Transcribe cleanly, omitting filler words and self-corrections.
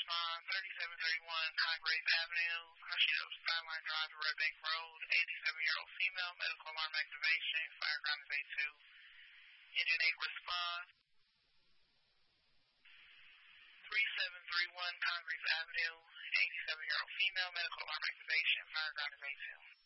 respond 3731 Congress Avenue, Hushito Skyline Drive, Red Bank Road, 87-year-old female, medical alarm activation, fireground is A2. Engine 8 respond 3731 Congress Avenue, 87-year-old female, medical alarm activation, fireground is A2.